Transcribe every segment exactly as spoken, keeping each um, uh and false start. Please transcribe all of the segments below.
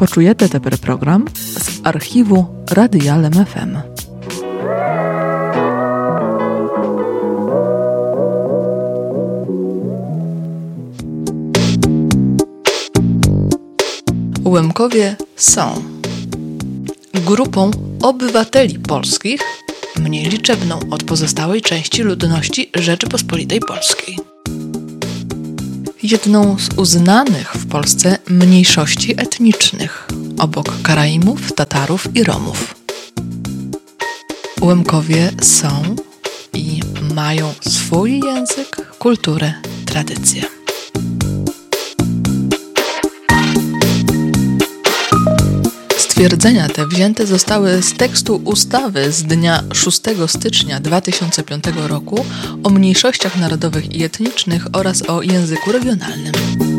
Почуєте тепер програм з архіву Радіалем еф ем. Łemkowie są grupą obywateli polskich, mniej liczebną od pozostałej części ludności Rzeczypospolitej Polskiej. Jedną z uznanych w Polsce mniejszości etnicznych, obok Karaimów, Tatarów i Romów. Łemkowie są i mają swój język, kulturę, tradycje. Stwierdzenia te wzięte zostały z tekstu ustawy z dnia szóstego stycznia dwa tysiące piątego roku o mniejszościach narodowych i etnicznych oraz o języku regionalnym.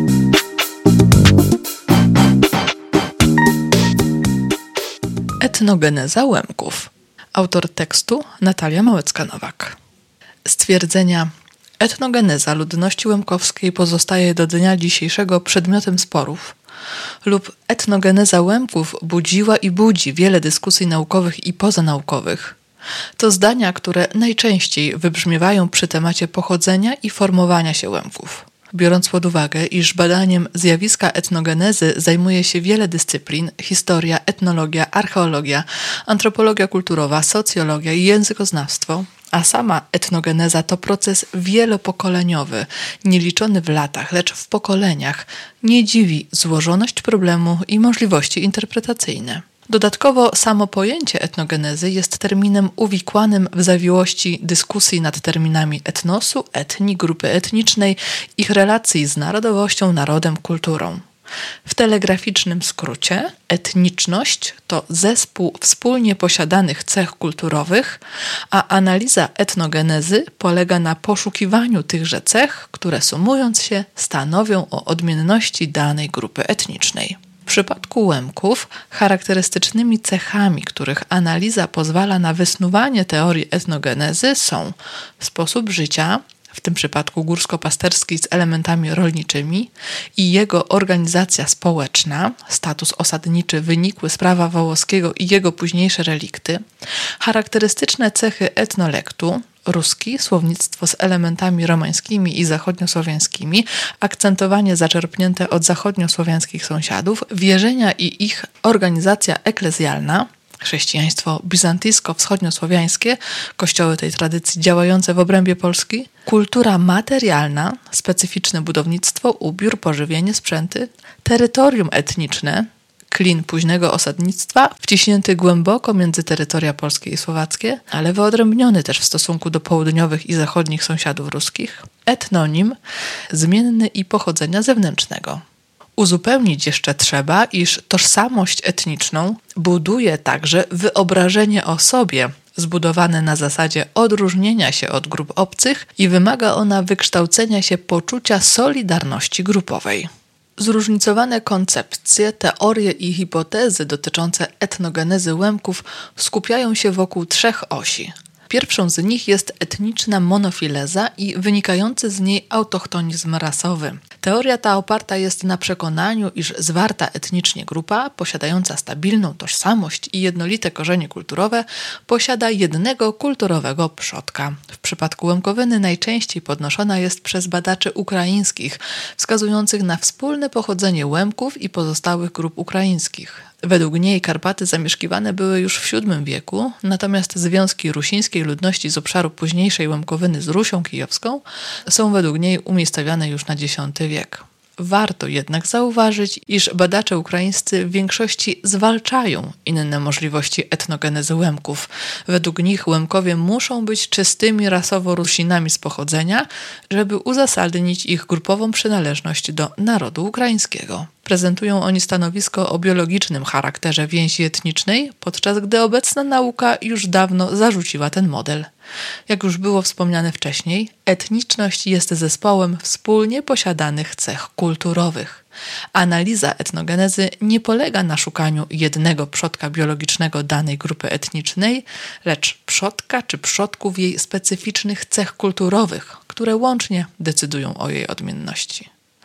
Etnogeneza Łemków. Autor tekstu Natalia Małecka-Nowak. Stwierdzenia etnogeneza ludności łemkowskiej pozostaje do dnia dzisiejszego przedmiotem sporów lub etnogeneza Łemków budziła i budzi wiele dyskusji naukowych i pozanaukowych. To zdania, które najczęściej wybrzmiewają przy temacie pochodzenia i formowania się Łemków. Biorąc pod uwagę, iż badaniem zjawiska etnogenezy zajmuje się wiele dyscyplin – historia, etnologia, archeologia, antropologia kulturowa, socjologia i językoznawstwo, a sama etnogeneza to proces wielopokoleniowy, nieliczony w latach, lecz w pokoleniach, nie dziwi złożoność problemu i możliwości interpretacyjne. Dodatkowo samo pojęcie etnogenezy jest terminem uwikłanym w zawiłości dyskusji nad terminami etnosu, etnii, grupy etnicznej, ich relacji z narodowością, narodem, kulturą. W telegraficznym skrócie etniczność to zespół wspólnie posiadanych cech kulturowych, a analiza etnogenezy polega na poszukiwaniu tychże cech, które sumując się stanowią o odmienności danej grupy etnicznej. W przypadku Łemków charakterystycznymi cechami, których analiza pozwala na wysnuwanie teorii etnogenezy są sposób życia, w tym przypadku górsko-pasterski z elementami rolniczymi i jego organizacja społeczna, status osadniczy wynikły z prawa wołoskiego i jego późniejsze relikty, charakterystyczne cechy etnolektu, ruski, słownictwo z elementami romańskimi i zachodniosłowiańskimi, akcentowanie zaczerpnięte od zachodniosłowiańskich sąsiadów, wierzenia i ich organizacja eklezjalna, chrześcijaństwo bizantyjsko-wschodniosłowiańskie, kościoły tej tradycji działające w obrębie Polski, kultura materialna, specyficzne budownictwo, ubiór, pożywienie, sprzęty, terytorium etniczne, klin późnego osadnictwa, wciśnięty głęboko między terytoria polskie i słowackie, ale wyodrębniony też w stosunku do południowych i zachodnich sąsiadów ruskich, etnonim, zmienny i pochodzenia zewnętrznego. Uzupełnić jeszcze trzeba, iż tożsamość etniczną buduje także wyobrażenie o sobie, zbudowane na zasadzie odróżnienia się od grup obcych i wymaga ona wykształcenia się poczucia solidarności grupowej. Zróżnicowane koncepcje, teorie i hipotezy dotyczące etnogenezy Łemków skupiają się wokół trzech osi. Pierwszą z nich jest etniczna monofileza i wynikający z niej autochtonizm rasowy. Teoria ta oparta jest na przekonaniu, iż zwarta etnicznie grupa, posiadająca stabilną tożsamość i jednolite korzenie kulturowe, posiada jednego kulturowego przodka. W przypadku Łemkowyny najczęściej podnoszona jest przez badaczy ukraińskich, wskazujących na wspólne pochodzenie Łemków i pozostałych grup ukraińskich. Według niej Karpaty zamieszkiwane były już w siódmym wieku, natomiast związki rusińskiej ludności z obszaru późniejszej Łemkowyny z Rusią kijowską są według niej umiejscowione już na dziesiąty wiek. Warto jednak zauważyć, iż badacze ukraińscy w większości zwalczają inne możliwości etnogenezy Łemków. Według nich Łemkowie muszą być czystymi rasowo Rusinami z pochodzenia, żeby uzasadnić ich grupową przynależność do narodu ukraińskiego. Prezentują oni stanowisko o biologicznym charakterze więzi etnicznej, podczas gdy obecna nauka już dawno zarzuciła ten model. Jak już było wspomniane wcześniej, etniczność jest zespołem wspólnie posiadanych cech kulturowych. Analiza etnogenezy nie polega na szukaniu jednego przodka biologicznego danej grupy etnicznej, lecz przodka czy przodków jej specyficznych cech kulturowych, które łącznie decydują o jej odmienności.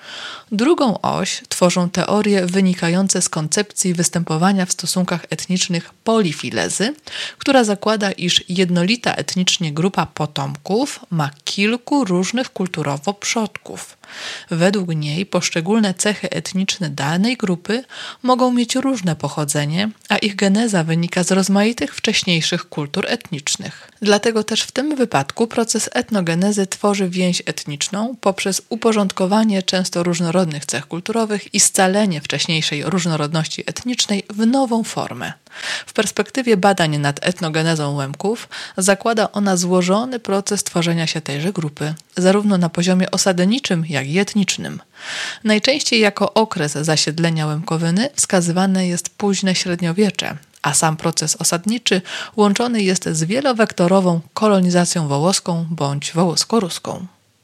Drugą oś tworzą teorie wynikające z koncepcji występowania w stosunkach etnicznych polifilezy, która zakłada, iż jednolita etnicznie grupa potomków ma kilku różnych kulturowo przodków. Według niej poszczególne cechy etniczne danej grupy mogą mieć różne pochodzenie, a ich geneza wynika z rozmaitych wcześniejszych kultur etnicznych. Dlatego też w tym wypadku proces etnogenezy tworzy więź etniczną poprzez uporządkowanie często różnorodnych cech kulturowych i scalenie wcześniejszej różnorodności etnicznej w nową formę. W perspektywie badań nad etnogenezą Łemków zakłada ona złożony proces tworzenia się tejże grupy, zarówno na poziomie osadniczym, jak i etnicznym. Najczęściej jako okres zasiedlenia Łemkowyny wskazywane jest późne średniowiecze, a sam proces osadniczy łączony jest z wielowektorową kolonizacją wołoską bądź wołosko-ruską.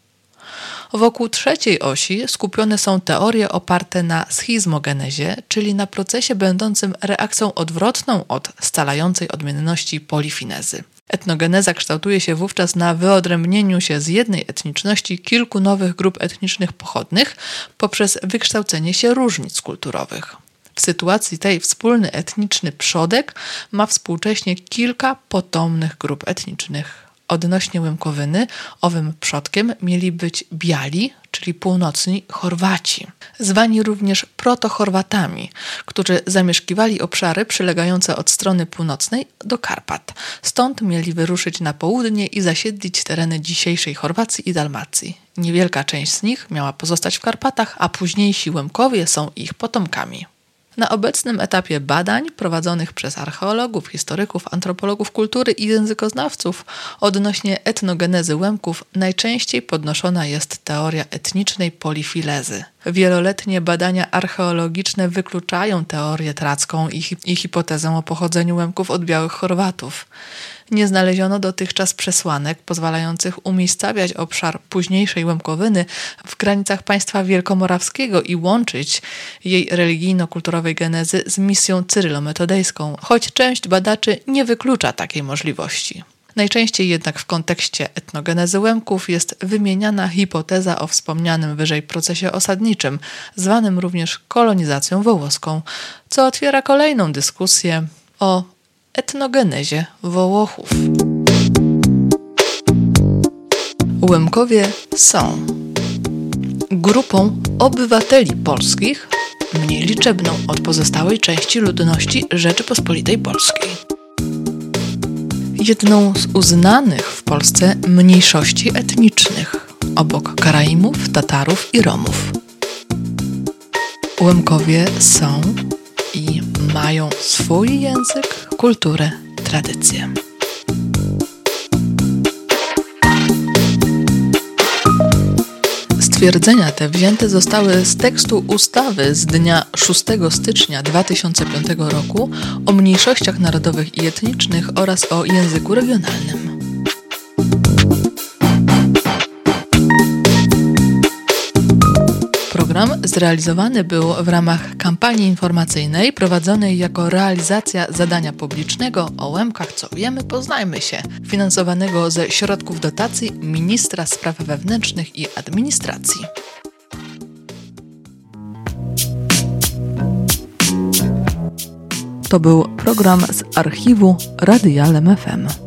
Wokół trzeciej osi skupione są teorie oparte na schizmogenezie, czyli na procesie będącym reakcją odwrotną od scalającej odmienności polifinezy. Etnogeneza kształtuje się wówczas na wyodrębnieniu się z jednej etniczności kilku nowych grup etnicznych pochodnych poprzez wykształcenie się różnic kulturowych. W sytuacji tej wspólny etniczny przodek ma współcześnie kilka potomnych grup etnicznych. Odnośnie Łemkowyny owym przodkiem mieli być Biali, czyli północni Chorwaci, zwani również protochorwatami, którzy zamieszkiwali obszary przylegające od strony północnej do Karpat. Stąd mieli wyruszyć na południe i zasiedlić tereny dzisiejszej Chorwacji i Dalmacji. Niewielka część z nich miała pozostać w Karpatach, a późniejsi Łemkowie są ich potomkami. Na obecnym etapie badań prowadzonych przez archeologów, historyków, antropologów kultury i językoznawców odnośnie etnogenezy Łemków najczęściej podnoszona jest teoria etnicznej polifilezy. Wieloletnie badania archeologiczne wykluczają teorię tracką i, hi- i hipotezę o pochodzeniu Łemków od białych Chorwatów. Nie znaleziono dotychczas przesłanek pozwalających umiejscawiać obszar późniejszej Łemkowyny w granicach państwa wielkomorawskiego i łączyć jej religijno-kulturowej genezy z misją cyrylo-metodejską, choć część badaczy nie wyklucza takiej możliwości. Najczęściej jednak w kontekście etnogenezy Łemków jest wymieniana hipoteza o wspomnianym wyżej procesie osadniczym, zwanym również kolonizacją wołoską, co otwiera kolejną dyskusję o etnogenezie Wołochów. Łemkowie są grupą obywateli polskich, mniej liczebną od pozostałej części ludności Rzeczypospolitej Polskiej. Jedną z uznanych w Polsce mniejszości etnicznych, obok Karaimów, Tatarów i Romów. Łemkowie są i mają swój język, kulturę, tradycję. Stwierdzenia te wzięte zostały z tekstu ustawy z dnia szóstego stycznia dwa tysiące piątego roku o mniejszościach narodowych i etnicznych oraz o języku regionalnym. Program zrealizowany był w ramach kampanii informacyjnej prowadzonej jako realizacja zadania publicznego o Łemkach Co Wiemy, Poznajmy się, finansowanego ze środków dotacji Ministra Spraw Wewnętrznych i Administracji. To był program z archiwu Radia L M F M.